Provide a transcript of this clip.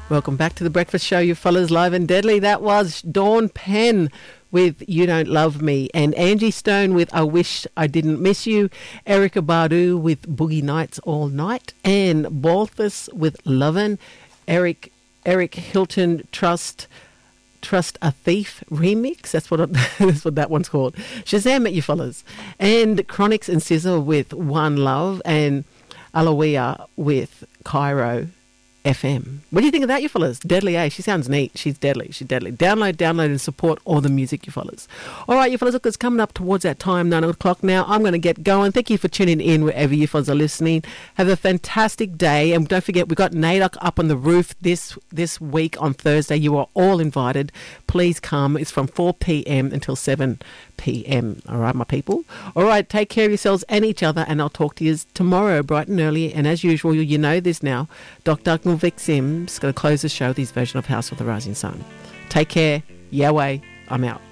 Welcome back to the Breakfast Show, you fellas, live and deadly. That was Dawn Penn with You Don't Love Me, and Angie Stone with I Wish I Didn't Miss You, Erykah Badu with Boogie Nights All Night, and Balthus with Lovin', Eric Hilton Trust a Thief remix. That's what that one's called. Shazam at you fellas. And Chronix and SZA with One Love, and Aloia with Cairo FM. What do you think of that, you fellas? Deadly, eh? She sounds neat. She's deadly. Download and support all the music, you fellas. All right, you fellas, look, it's coming up towards that time, 9 o'clock now. I'm going to get going. Thank you for tuning in wherever you fellas are listening. Have a fantastic day. And don't forget, we've got NAIDOC up on the roof this week on Thursday. You are all invited. Please come. It's from 4 p.m. until 7 p.m. All right, my people? All right, take care of yourselves and each other, and I'll talk to you tomorrow bright and early. And as usual, you know this now, Dr. Vic Sims is going to close the show with his version of House of the Rising Sun. Take care. Yahweh. I'm out.